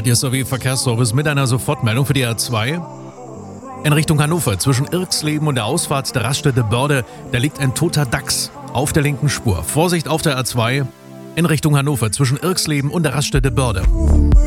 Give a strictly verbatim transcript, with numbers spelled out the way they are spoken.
Hier ist der Verkehrsservice mit einer Sofortmeldung für die A zwei. In Richtung Hannover zwischen Irxleben und der Ausfahrt der Raststätte Börde, da liegt ein toter Dachs auf der linken Spur. Vorsicht auf der A zwei in Richtung Hannover zwischen Irxleben und der Raststätte Börde.